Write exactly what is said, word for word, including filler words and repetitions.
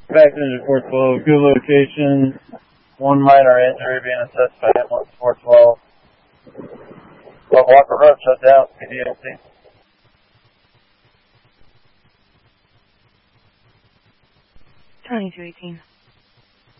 Back into four twelve, good location. One minor injury being assessed by ambulance four twelve. Well, Walker Road shut down, P D L C. twenty-two eighteen.